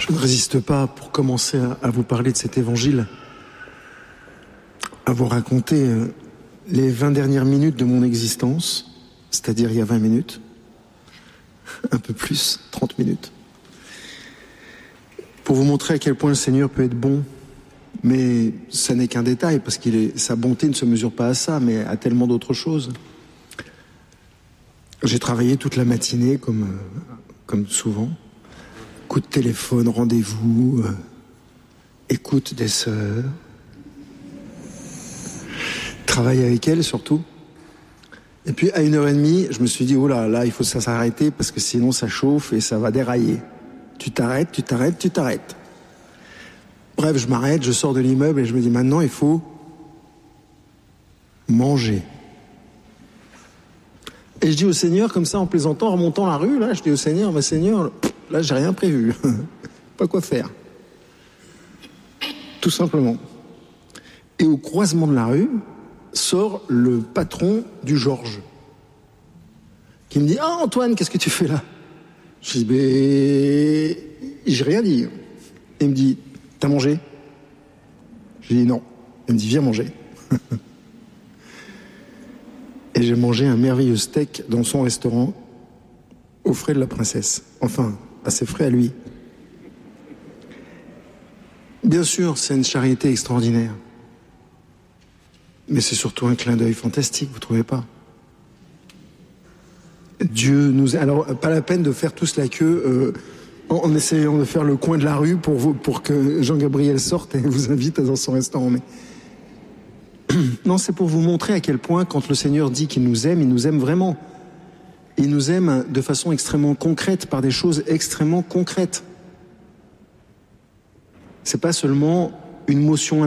Je ne résiste pas, pour commencer à vous parler de cet évangile, à vous raconter les 20 dernières minutes de mon existence, c'est-à-dire il y a 20 minutes, un peu plus, 30 minutes, pour vous montrer à quel point le Seigneur peut être bon. Mais ça n'est qu'un détail, parce sa bonté ne se mesure pas à ça, mais à tellement d'autres choses. J'ai travaillé toute la matinée, comme souvent. Coup de téléphone, rendez-vous, écoute des sœurs. Travail avec elles, surtout. Et puis, à 1h30, je me suis dit, oh là, il faut ça s'arrêter, parce que sinon ça chauffe et ça va dérailler. Tu t'arrêtes. Bref, je m'arrête, je sors de l'immeuble et je me dis, maintenant, il faut manger. Et je dis au Seigneur, comme ça, en plaisantant, en remontant la rue, là, je dis au Seigneur, bah, Seigneur, là, j'ai rien prévu. Pas quoi faire. Tout simplement. Et au croisement de la rue, sort le patron du Georges, qui me dit, ah, Antoine, qu'est-ce que tu fais là? Je dis, j'ai rien dit. Et il me dit, t'as mangé? J'ai dit non. Il me dit, viens manger. Et j'ai mangé un merveilleux steak dans son restaurant, aux frais de la princesse. Enfin, à ses frais à lui. Bien sûr, c'est une charité extraordinaire. Mais c'est surtout un clin d'œil fantastique, vous trouvez pas? Dieu nous... Alors, pas la peine de faire tous la queue... en essayant de faire le coin de la rue pour que Jean-Gabriel sorte et vous invite dans son restaurant. Mais non, c'est pour vous montrer à quel point, quand le Seigneur dit qu'il nous aime, il nous aime vraiment. Il nous aime de façon extrêmement concrète, par des choses extrêmement concrètes. C'est pas seulement une motion